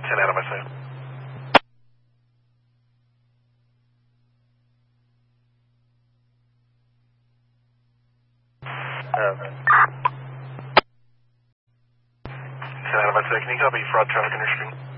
10 out of my side. Can you copy fraud traffic on your screen?